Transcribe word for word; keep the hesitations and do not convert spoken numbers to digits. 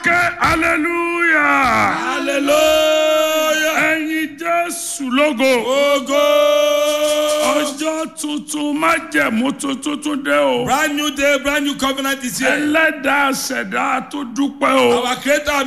ké hallelujah. Hallelujah. Ẹyin Jésù lógo. Ogo. Ọjọ́ tuntun májẹ̀mú tuntun tún dé o. Brand new day, brand new covenant is here. Ẹlẹ́dàá ṣẹ̀dá tó dúpẹ́ o. Our creator